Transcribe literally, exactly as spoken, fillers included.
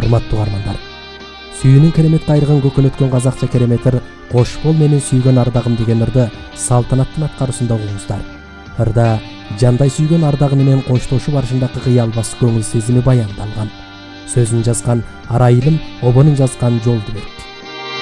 урматтуу каармандар, сүйүүнүн керемет кайрыгын көкөлөткөн казакча кереметир «Кош бол менин сүйгөн ардагым» деген ырды салтанаттын аткаруусунда угуңуздар. Ырда жандай сүйгөн ардагы менен коштошуу барышындагы кыялбас көңүл сезими баяндалган. Сөзүн жазган Арайылым, обонун жазган Жолдубек.